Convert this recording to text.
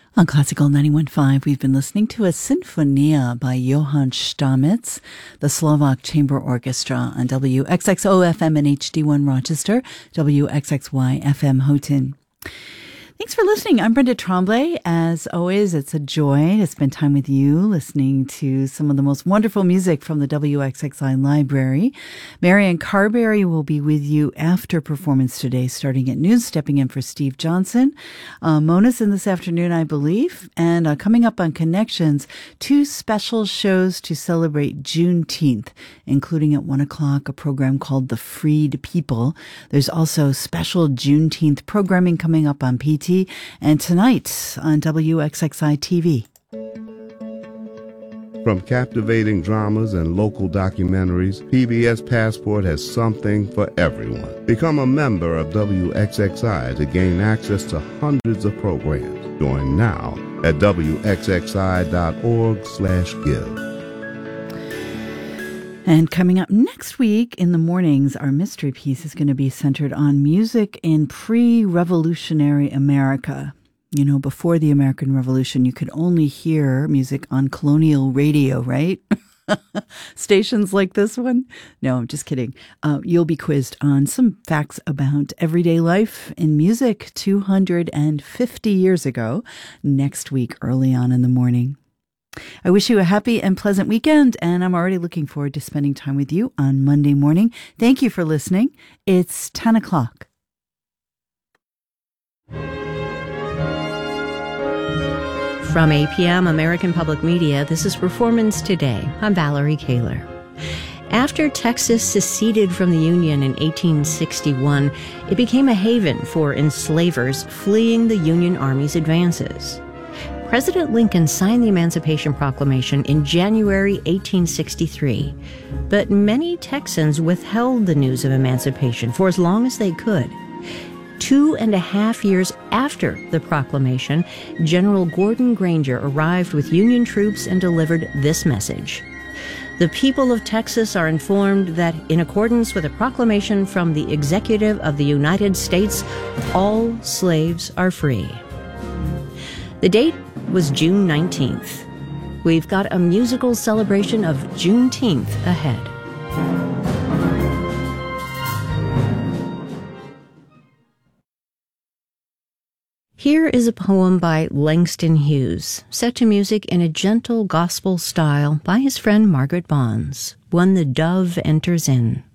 On Classical 91.5, we've been listening to a Sinfonia by Johann Stamitz, the Slovak Chamber Orchestra on WXXO FM and HD1 Rochester, WXXY FM Houghton. Thanks for listening. I'm Brenda Tremblay. As always, it's a joy to spend time with you listening to some of the most wonderful music from the WXXI library. Marianne Carberry will be with you after performance today, starting at noon, stepping in for Steve Johnson. Mona's in this afternoon, I believe. And coming up on Connections, 2 special shows to celebrate Juneteenth, including at 1 o'clock a program called The Freed People. There's also special Juneteenth programming coming up on PT. And tonight on WXXI TV. From captivating dramas and local documentaries, PBS Passport has something for everyone. Become a member of WXXI to gain access to hundreds of programs. Join now at WXXI.org/give. And coming up next week in the mornings, our mystery piece is going to be centered on music in pre-revolutionary America. You know, before the American Revolution, you could only hear music on colonial radio, right? Stations like this one. No, I'm just kidding. You'll be quizzed on some facts about everyday life in music 250 years ago next week, early on in the morning. I wish you a happy and pleasant weekend, and I'm already looking forward to spending time with you on Monday morning. Thank you for listening. It's 10 o'clock. From APM American Public Media, this is Performance Today. I'm Valerie Kaler. After Texas seceded from the Union in 1861, it became a haven for enslavers fleeing the Union Army's advances. President Lincoln signed the Emancipation Proclamation in January 1863, but many Texans withheld the news of emancipation for as long as they could. 2.5 years after the proclamation, General Gordon Granger arrived with Union troops and delivered this message. The people of Texas are informed that, in accordance with a proclamation from the Executive of the United States, all slaves are free. The date was June 19th. We've got a musical celebration of Juneteenth ahead. Here is a poem by Langston Hughes, set to music in a gentle gospel style by his friend Margaret Bonds, one the dove enters in.